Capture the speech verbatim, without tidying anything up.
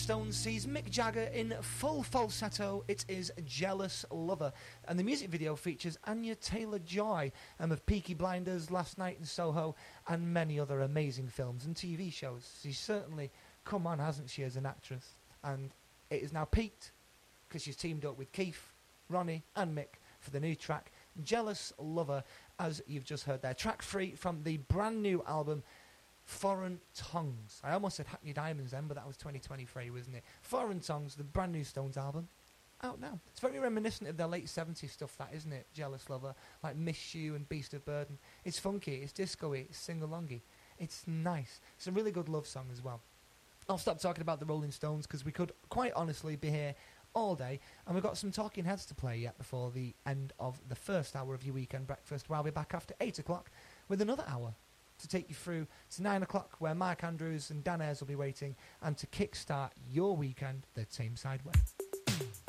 Stones sees Mick Jagger in full falsetto. It is Jealous Lover, and the music video features Anya Taylor-Joy um, of Peaky Blinders, Last Night in Soho, and many other amazing films and T V shows. She's certainly come on, hasn't she, as an actress? And it is now peaked because she's teamed up with Keith, Ronnie, and Mick for the new track Jealous Lover, as you've just heard there. Track three from the brand new album Foreign Tongues. I almost said Hackney Diamonds then, but that was twenty twenty-three, wasn't it? Foreign Tongues, the brand new Stones album, out now. It's very reminiscent of their late seventies stuff, that, isn't it? Jealous Lover, like Miss You and Beast of Burden. It's funky, it's disco-y, it's sing-alongy. It's nice. It's a really good love song as well. I'll stop talking about the Rolling Stones because we could quite honestly be here all day, and we've got some Talking Heads to play yet before the end of the first hour of your weekend breakfast, where I'll be back after eight o'clock with another hour to take you through to nine o'clock, where Mark Andrews and Dan Ayres will be waiting, and to kickstart your weekend the same side way.